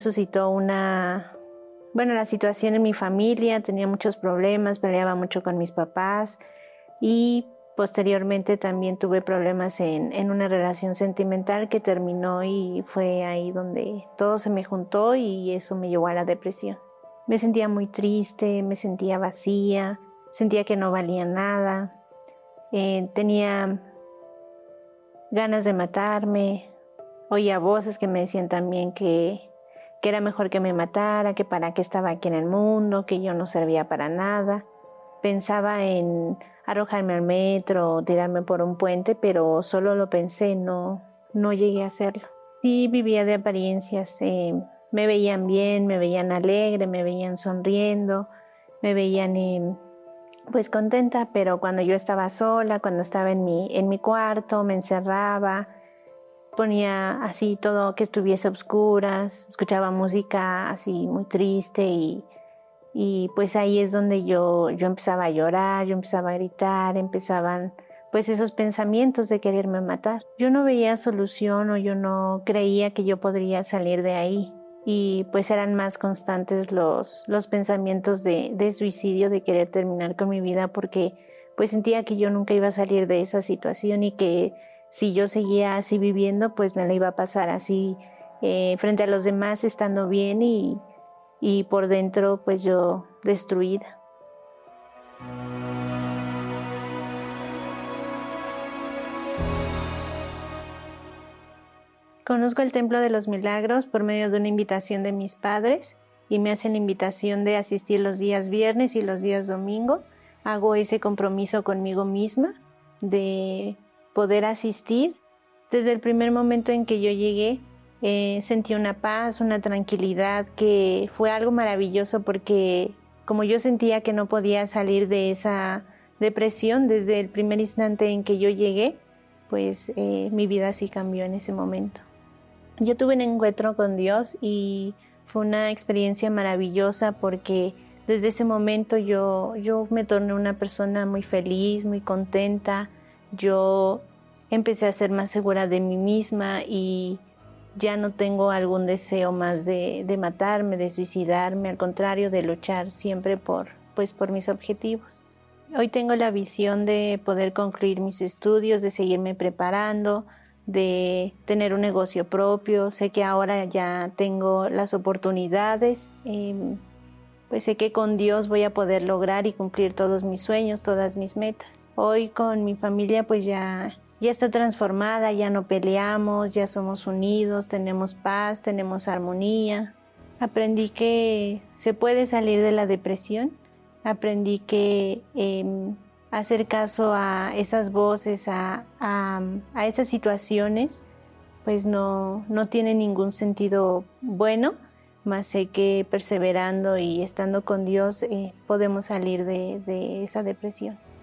suscitó la situación en mi familia, tenía muchos problemas, peleaba mucho con mis papás y posteriormente también tuve problemas en una relación sentimental que terminó y fue ahí donde todo se me juntó y eso me llevó a la depresión. Me sentía muy triste, me sentía vacía, sentía que no valía nada, tenía ganas de matarme, oía voces que me decían también que era mejor que me matara, que para qué estaba aquí en el mundo, que yo no servía para nada. Pensaba en arrojarme al metro o tirarme por un puente, pero solo lo pensé, no llegué a hacerlo. Sí vivía de apariencias, me veían bien, me veían alegre, me veían sonriendo, me veían pues contenta, pero cuando yo estaba sola, cuando estaba en mi cuarto, me encerraba, ponía así todo que estuviese a oscuras, escuchaba música así muy triste y pues ahí es donde yo empezaba a llorar, yo empezaba a gritar, empezaban pues esos pensamientos de quererme matar. Yo no veía solución o yo no creía que yo podría salir de ahí y pues eran más constantes los pensamientos de suicidio, de querer terminar con mi vida porque pues sentía que yo nunca iba a salir de esa situación y que si yo seguía así viviendo, pues me la iba a pasar así frente a los demás estando bien y por dentro pues yo destruida. Conozco el Templo de los Milagros por medio de una invitación de mis padres y me hacen la invitación de asistir los días viernes y los días domingo. Hago ese compromiso conmigo misma de poder asistir. Desde el primer momento en que yo llegué, sentí una paz, una tranquilidad que fue algo maravilloso porque como yo sentía que no podía salir de esa depresión desde el primer instante en que yo llegué, pues mi vida sí cambió en ese momento. Yo tuve un encuentro con Dios y fue una experiencia maravillosa porque desde ese momento yo me torné una persona muy feliz, muy contenta. Yo empecé a ser más segura de mí misma y ya no tengo algún deseo más de matarme, de suicidarme, al contrario, de luchar siempre por mis objetivos. Hoy tengo la visión de poder concluir mis estudios, de seguirme preparando, de tener un negocio propio. Sé que ahora ya tengo las oportunidades, pues sé que con Dios voy a poder lograr y cumplir todos mis sueños, todas mis metas. Hoy con mi familia pues ya está transformada, ya no peleamos, ya somos unidos, tenemos paz, tenemos armonía. Aprendí que se puede salir de la depresión, aprendí que hacer caso a esas voces, a esas situaciones, pues no tiene ningún sentido bueno, más sé que perseverando y estando con Dios podemos salir de esa depresión.